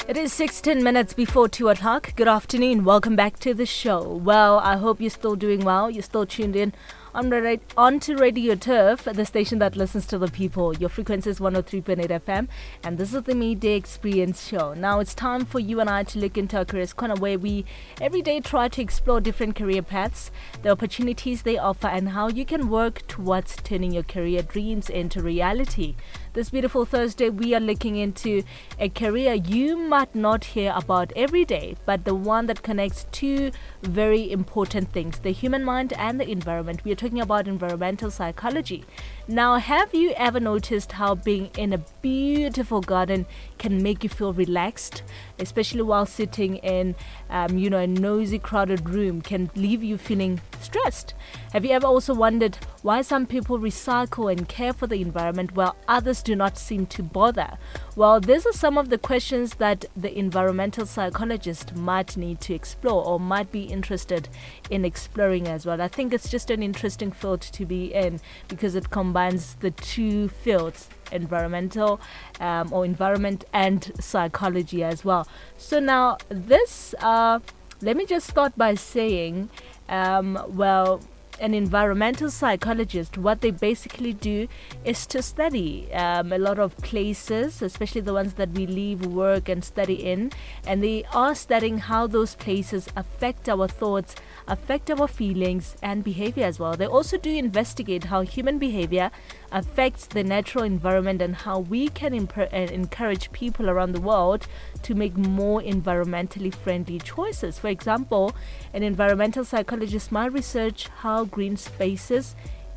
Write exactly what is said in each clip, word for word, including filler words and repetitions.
It is sixteen minutes before two o'clock. Good afternoon. Welcome back to the show. Well, I hope you're still doing well. You're still tuned in on the, onto Radio Turf, the station that listens to the people. Your frequency is one oh three point eight F M, and this is the Midday Experience Show. Now, it's time for you and I to look into our careers corner, where we every day try to explore different career paths, the opportunities they offer, and how you can work towards turning your career dreams into reality. This beautiful Thursday, we are looking into a career you might not hear about every day, but the one that connects two very important things, the human mind and the environment. We are talking about environmental psychology. Now, have you ever noticed how being in a beautiful garden can make you feel relaxed, especially while sitting in, um, you know, a noisy, crowded room can leave you feeling stressed? Have you ever also wondered why some people recycle and care for the environment while others do not seem to bother? Well, these are some of the questions that the environmental psychologist might need to explore or might be interested in exploring as well. I think it's just an interesting field to be in because it combines the two fields, environmental um, or environment and psychology as well. So now this, uh, let me just start by saying, um, well, an environmental psychologist, what they basically do is to study um, a lot of places, especially the ones that we live, work and study in, and they are studying how those places affect our thoughts, affect our feelings and behavior as well. They also do investigate how human behavior affects the natural environment and how we can imp- uh, encourage people around the world to make more environmentally friendly choices. For example, an environmental psychologist might research how green spaces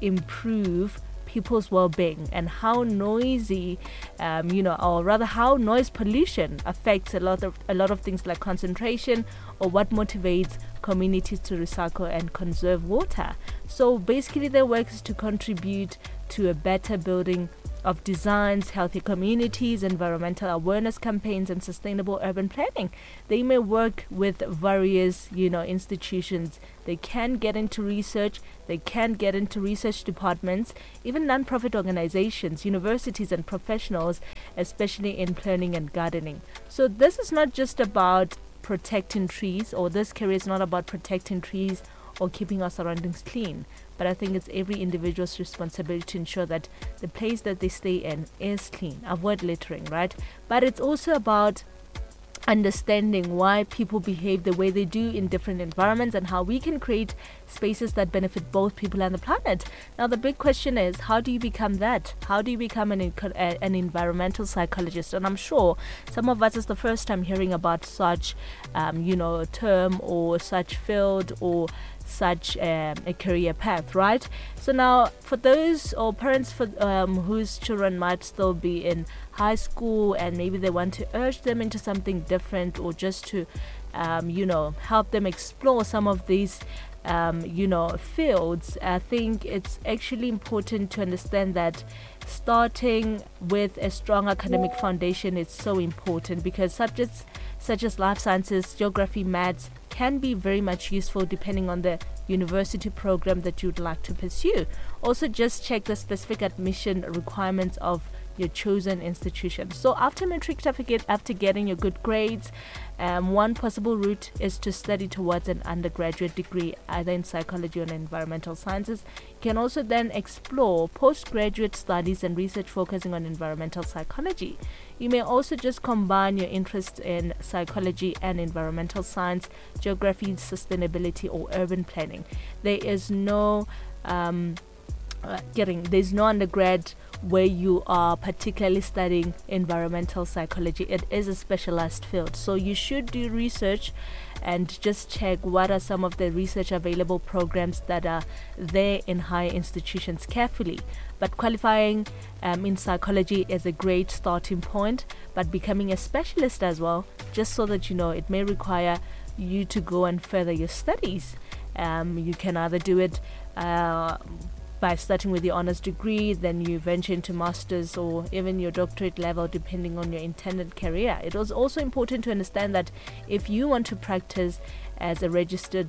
improve people's well-being and how noisy, um, you know, or rather how noise pollution affects a lot of a lot of things like concentration, or what motivates communities to recycle and conserve water. So basically, their work is to contribute to a better building of designs, healthy communities, environmental awareness campaigns, and sustainable urban planning. They may work with various, you know, institutions. They can get into research. They can get into research departments, even non-profit organizations, universities, and professionals, especially in planning and gardening. So this is not just about protecting trees, or this career is not about protecting trees or keeping our surroundings clean. But I think it's every individual's responsibility to ensure that the place that they stay in is clean. Avoid littering, right? But it's also about understanding why people behave the way they do in different environments and how we can create spaces that benefit both people and the planet. Now, the big question is, how do you become that? How do you become an, an environmental psychologist? And I'm sure some of us is the first time hearing about such, um, you know, term or such field or such um, a career path, right? So now, for those or parents for um, whose children might still be in high school and maybe they want to urge them into something different, or just to, um, you know, help them explore some of these, um, you know, fields, I think it's actually important to understand that starting with a strong academic foundation is so important, because subjects such as life sciences, geography, maths can be very much useful depending on the university program that you'd like to pursue. Also, just check the specific admission requirements of your chosen institution. So after matric certificate, after getting your good grades, um, one possible route is to study towards an undergraduate degree, either in psychology or in environmental sciences. You can also then explore postgraduate studies and research focusing on environmental psychology. You may also just combine your interest in psychology and environmental science, geography, sustainability, or urban planning. There is no um, uh, getting there's no undergrad where you are particularly studying environmental psychology. It is a specialized field, so you should do research and just check what are some of the research available programs that are there in higher institutions carefully. But qualifying um, in psychology is a great starting point, but becoming a specialist as well, just so that you know, it may require you to go and further your studies. Um, you can either do it uh, by starting with your honors degree, then you venture into masters or even your doctorate level, depending on your intended career. It was also important to understand that if you want to practice as a registered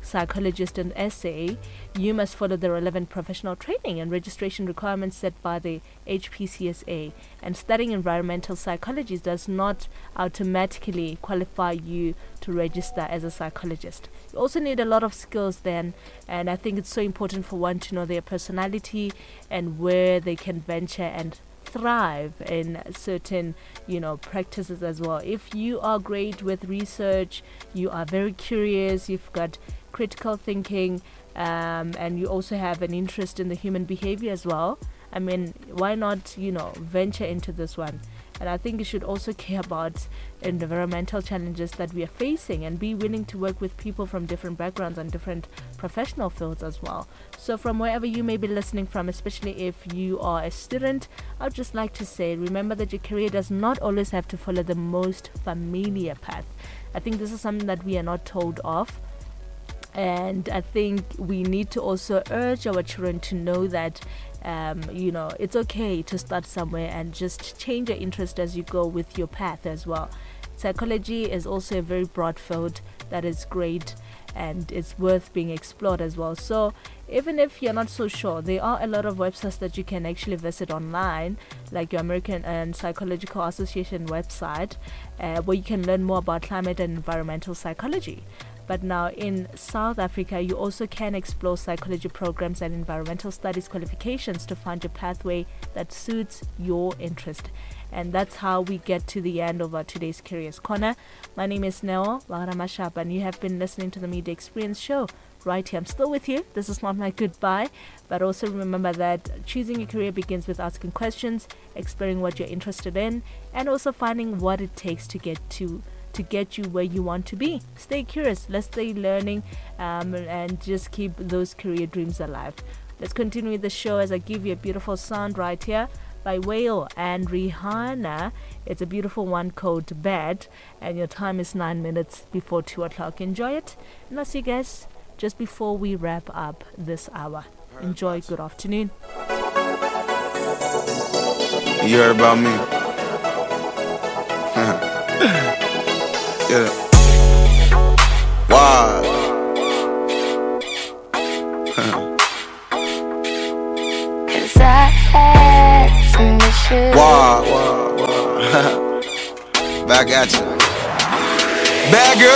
psychologist in S A, you must follow the relevant professional training and registration requirements set by the H P C S A. And studying environmental psychology does not automatically qualify you to register as a psychologist. You also need a lot of skills then, and I think it's so important for one to know their personality and where they can venture and thrive in certain, you know, practices as well. If you are great with research, you are very curious, you've got critical thinking, um, and you also have an interest in the human behavior as well, I mean, why not, you know, venture into this one? And I think you should also care about environmental challenges that we are facing and be willing to work with people from different backgrounds and different professional fields as well. So from wherever you may be listening from, especially if you are a student, I would just like to say, remember that your career does not always have to follow the most familiar path. I think this is something that we are not told of. And I think we need to also urge our children to know that Um, you know, it's okay to start somewhere and just change your interest as you go with your path as well. Psychology is also a very broad field that is great and it's worth being explored as well. So even if you're not so sure, there are a lot of websites that you can actually visit online, like your American and Psychological Association website, uh, where you can learn more about climate and environmental psychology. But now in South Africa, you also can explore psychology programs and environmental studies qualifications to find a pathway that suits your interest. And that's how we get to the end of our today's Careers Corner. My name is Neo Waramashap, and you have been listening to the Media Experience Show right here. I'm still with you. This is not my goodbye, but also remember that choosing a career begins with asking questions, exploring what you're interested in, and also finding what it takes to get to to get you where you want to be. Stay curious, let's stay learning, um, and just keep those career dreams alive. Let's continue the show as I give you a beautiful sound right here by Whale and Rihanna. It's a beautiful one called Bad, and your time is nine minutes before two o'clock. Enjoy it, and I'll see you guys just before we wrap up this hour. Enjoy. Good afternoon. You heard about me? Yeah. Why? Cause I had some issues. Why? Why? Why? Back at you. Bad girl